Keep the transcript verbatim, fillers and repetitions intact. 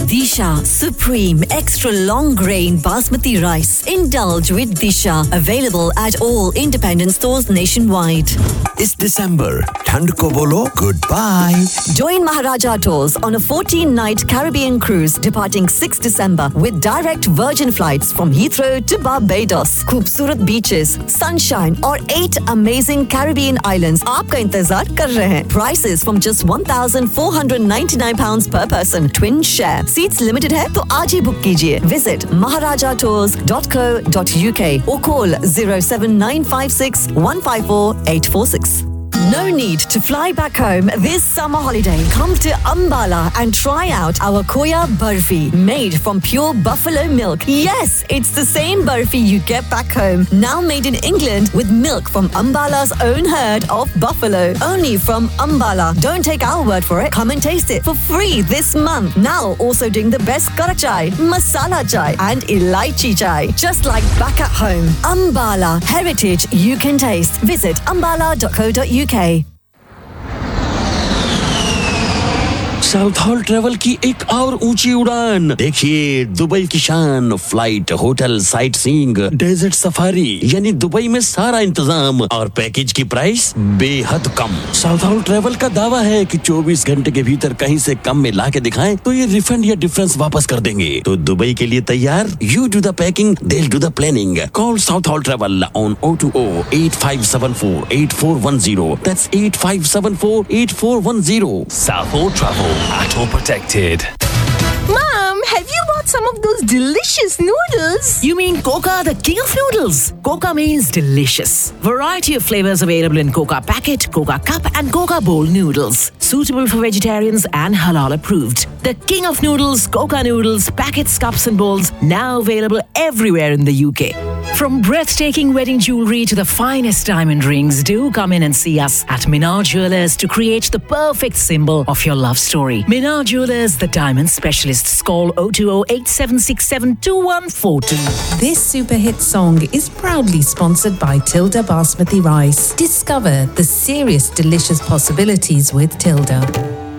Disha Supreme Extra Long Grain Basmati Rice. Indulge with Disha. Available at all independent stores nationwide. इस दिसंबर ठंड को बोलो goodbye. Join Maharaja Tours on a fourteen-night Caribbean cruise departing sixth December with direct Virgin flights from Heathrow to Barbados. खूबसूरत beaches, sunshine और eight amazing Caribbean islands आपका इंतजार कर रहे हैं. Prices from just one thousand four hundred ninety-nine pounds per person. Twin share. Seats limited है तो आज ही बुक कीजिए. Visit maharaja tours dot co dot uk or call zero seven nine five six one five four eight four six. No need to fly back home this summer holiday. Come to Ambala and try out our Koya Barfi, made from pure buffalo milk. Yes, it's the same barfi you get back home, now made in England with milk from Ambala's own herd of buffalo. Only from Ambala. Don't take our word for it. Come and taste it for free this month. Now also doing the best kara chai, masala chai and elaichi chai. Just like back at home. Ambala. Heritage you can taste. Visit ambala dot co dot uk. South hall travel की एक और ऊंची उड़ान. देखिए Dubai की शान. Flight, hotel, sight seeing, desert safari, यानी Dubai में सारा इंतजाम और पैकेज की प्राइस बेहद कम. साउथ हॉल ट्रेवल का दावा है कि चौबीस घंटे के भीतर कहीं से कम में ला के दिखाएं तो ये रिफंड या डिफरेंस वापस कर देंगे. तो दुबई के लिए तैयार? You do the packing, they will do the planning. Call south hall travel on zero two zero eight five seven four eight four one zero. That's eight five seven four eight four one zero. South Hall Travel. At all protected. Mom, have you bought some of those delicious noodles? You mean Coca, the king of noodles? Coca means delicious. Variety of flavors available in Coca packet, Coca cup and Coca bowl noodles. Suitable for vegetarians and halal approved. The king of noodles, Coca noodles, packets, cups and bowls, now available everywhere in the U K. From breathtaking wedding jewelry to the finest diamond rings, do come in and see us at Minar Jewelers to create the perfect symbol of your love story. Minar Jewelers, the diamond specialists. Call zero two zero eight seven six seven two one four two. This super hit song is proudly sponsored by Tilda Basmati Rice. Discover the serious delicious possibilities with Tilda.